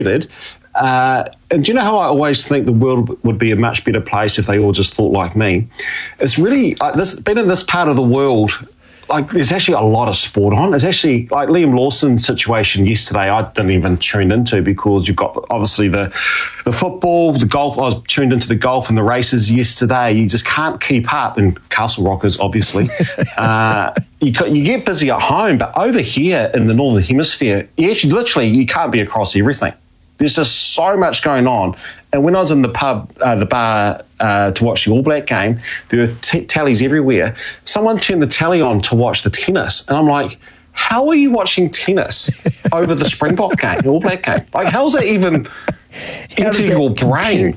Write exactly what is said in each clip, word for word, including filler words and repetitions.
Uh, and do you know how I always think the world would be a much better place if they all just thought like me? It's really, like this, being in this part of the world, like there's actually a lot of sport on. There's actually, like Liam Lawson's situation yesterday, I didn't even tune into because you've got obviously the the football, the golf. I was tuned into the golf and the races yesterday. You just can't keep up. And Castle Rockers, obviously. uh, you, you get busy at home, but over here in the Northern Hemisphere, you actually, literally, you can't be across everything. There's just so much going on. And when I was in the pub, uh, the bar uh, to watch the All Black game, there were t- tallies everywhere. Someone turned the tally on to watch the tennis. And I'm like, how are you watching tennis over the Springbok game, the All Black game? Like, how's that even into your brain?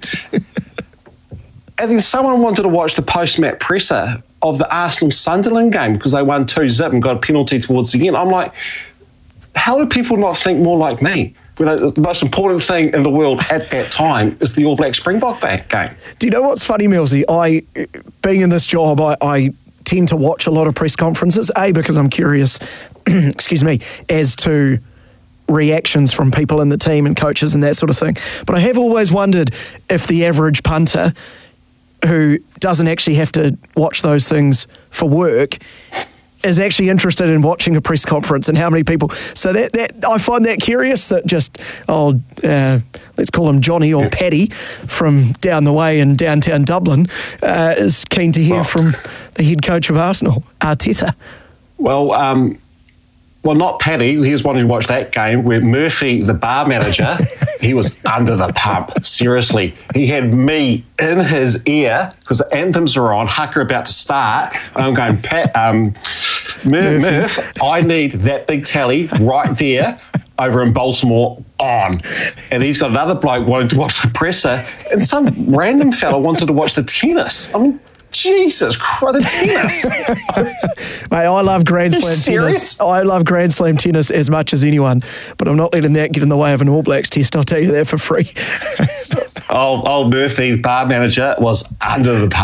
And then someone wanted to watch the post-match presser of the Arsenal-Sunderland game because they won two zip and got a penalty towards the end. I'm like, how do people not think more like me? The most important thing in the world at that time is the All Black Springbok game. Do you know what's funny, Millsy? I, being in this job, I, I tend to watch a lot of press conferences, A, because I'm curious, excuse me, as to reactions from people in the team and coaches and that sort of thing. But I have always wondered if the average punter who doesn't actually have to watch those things for work is actually interested in watching a press conference and how many people. So that, that I find that curious that just, oh, uh, let's call him Johnny or Paddy from down the way in downtown Dublin uh, is keen to hear well, from the head coach of Arsenal, Arteta. Well, um, well, not Paddy. He was wanting to watch that game where Murphy, the bar manager, he was under the pump. Seriously. He had me in his ear because the anthems are on, Hucker about to start. And I'm going, Pat, um, Murph, Murph, I need that big tally right there over in Baltimore on. And he's got another bloke wanting to watch the presser and some random fella wanted to watch the tennis. I mean, Jesus Christ, the tennis. Mate, I love Grand Slam tennis. I love Grand Slam tennis as much as anyone, but I'm not letting that get in the way of an All Blacks test. I'll tell you that for free. old, old Murphy, bar manager, was under the